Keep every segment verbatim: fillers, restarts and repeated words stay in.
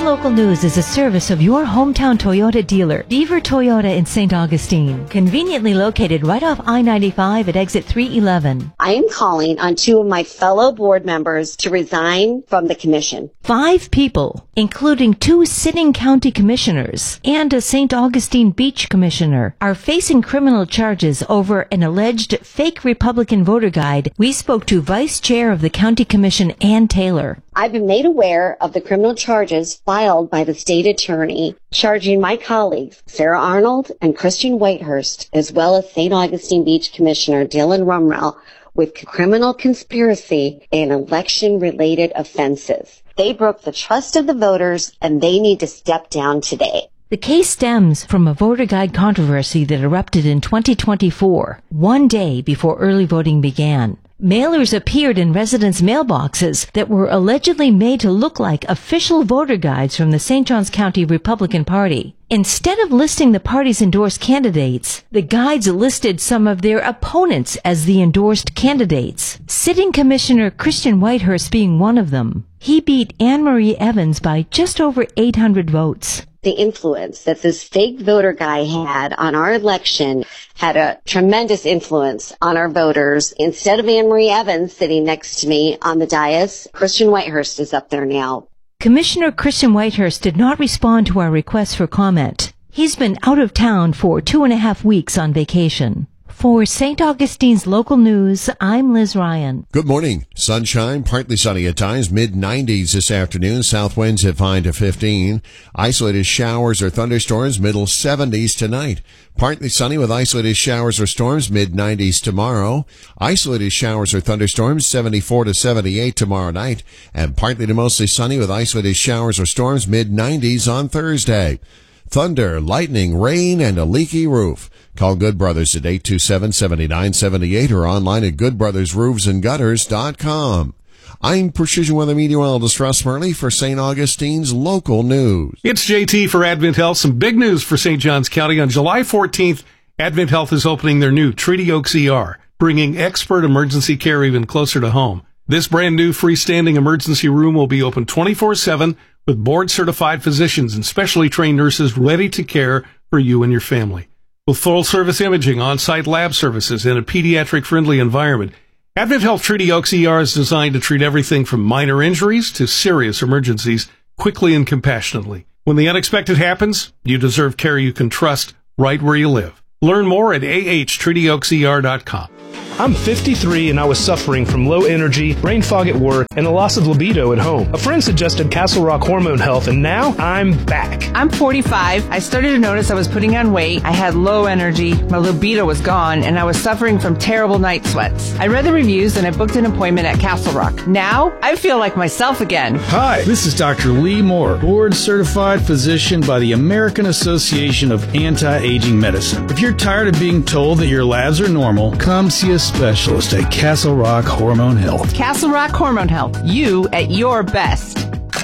Local News is a service of your hometown Toyota dealer, Beaver Toyota in Saint Augustine, conveniently located right off I ninety-five at exit three eleven. I am calling on two of my fellow board members to resign from the commission. Five people, including two sitting county commissioners and a Saint Augustine Beach commissioner, are facing criminal charges over an alleged fake Republican voter guide. We spoke to Vice Chair of the County Commission, Ann Taylor. I've been made aware of the criminal charges filed by the state attorney charging my colleagues, Sarah Arnold and Christian Whitehurst, as well as Saint Augustine Beach Commissioner Dylan Rumrell, with criminal conspiracy and election-related offenses. They broke the trust of the voters, and they need to step down today. The case stems from a voter guide controversy that erupted in twenty twenty-four, one day before early voting began. Mailers appeared in residents' mailboxes that were allegedly made to look like official voter guides from the Saint Johns County Republican Party. Instead of listing the party's endorsed candidates, the guides listed some of their opponents as the endorsed candidates, Sitting Commissioner Christian Whitehurst being one of them. He beat Anne Marie Evans by just over eight hundred votes. The influence that this fake voter guy had on our election had a tremendous influence on our voters. Instead of Anne Marie Evans sitting next to me on the dais, Christian Whitehurst is up there now. Commissioner Christian Whitehurst did not respond to our request for comment. He's been out of town for two and a half weeks on vacation. For Saint Augustine's Local News, I'm Liz Ryan. Good morning. Sunshine, partly sunny at times, mid nineties this afternoon. South winds at five to fifteen. Isolated showers or thunderstorms, middle seventies tonight. Partly sunny with isolated showers or storms, mid nineties tomorrow. Isolated showers or thunderstorms, seventy-four to seventy-eight tomorrow night. And partly to mostly sunny with isolated showers or storms, mid nineties on Thursday. Thunder, lightning, rain, and a leaky roof. Call Good Brothers at eight two seven, seven nine seven eight or online at good brothers roofs and gutters dot com. I'm Precision Weather Meteorologist Russ Murley for Saint Augustine's Local News. It's J T for Advent Health. Some big news for Saint Johns County. On July fourteenth, Advent Health is opening their new Treaty Oaks E R, bringing expert emergency care even closer to home. This brand new freestanding emergency room will be open twenty-four seven with board-certified physicians and specially trained nurses ready to care for you and your family. With full-service imaging, on-site lab services, and a pediatric-friendly environment, Advent Health Treaty Oaks E R is designed to treat everything from minor injuries to serious emergencies quickly and compassionately. When the unexpected happens, you deserve care you can trust right where you live. Learn more at a h treaty oaks e r dot com. I'm fifty-three and I was suffering from low energy, brain fog at work, and a loss of libido at home. A friend suggested Castle Rock Hormone Health, and now I'm back. I'm forty-five. I started to notice I was putting on weight. I had low energy, my libido was gone, and I was suffering from terrible night sweats. I read the reviews and I booked an appointment at Castle Rock. Now, I feel like myself again. Hi, this is Doctor Lee Moore, board-certified physician by the American Association of Anti-Aging Medicine. If you're tired of being told that your labs are normal, come see a specialist at Castle Rock Hormone Health. Castle Rock Hormone Health. You at your best.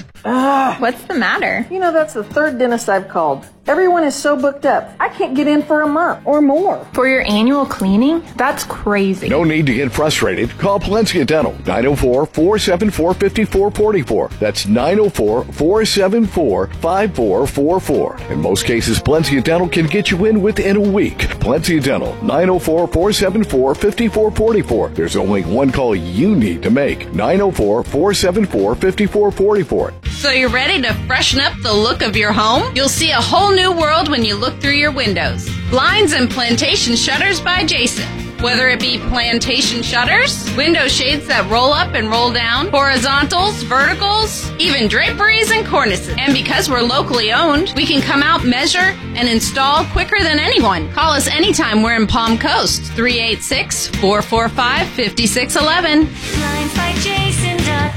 Uh, What's the matter? You know, that's the third dentist I've called. Everyone is so booked up. I can't get in for a month or more. For your annual cleaning? That's crazy. No need to get frustrated. Call Palencia Dental, nine oh four, four seven four, five four four four. That's nine oh four, four seven four, five four four four. In most cases, Palencia Dental can get you in within a week. Palencia Dental, nine oh four, four seven four, five four four four. There's only one call you need to make. nine oh four, four seven four, five four four four. So you're ready to freshen up the look of your home? You'll see a whole new world when you look through your windows. Blinds and Plantation Shutters by Jason. Whether it be plantation shutters, window shades that roll up and roll down, horizontals, verticals, even draperies and cornices. And because we're locally owned, we can come out, measure, and install quicker than anyone. Call us anytime we're in Palm Coast, three eight six, four four five, five six one one. blinds by jason dot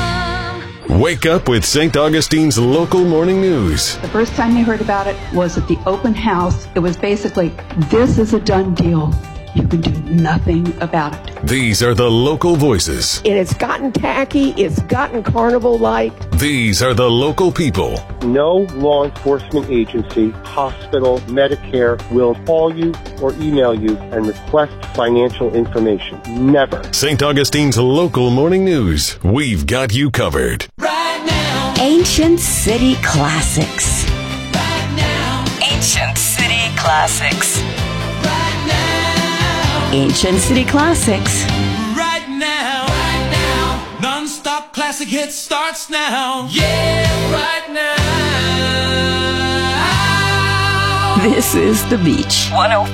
com. Wake up with Saint Augustine's Local Morning News. The first time they heard about it was at the open house. It was basically, this is a done deal. You can do nothing about it. These are the local voices. It has gotten tacky. It's gotten carnival-like. These are the local people. No law enforcement agency, hospital, Medicare will call you or email you and request financial information. Never. Saint Augustine's Local Morning News. We've got you covered. Right now. Ancient City Classics. Right now. Ancient City Classics. Right now. Ancient City Classics. Right now. Right now. Non-stop classic hit starts now. Yeah, right now. This is The Beach. one oh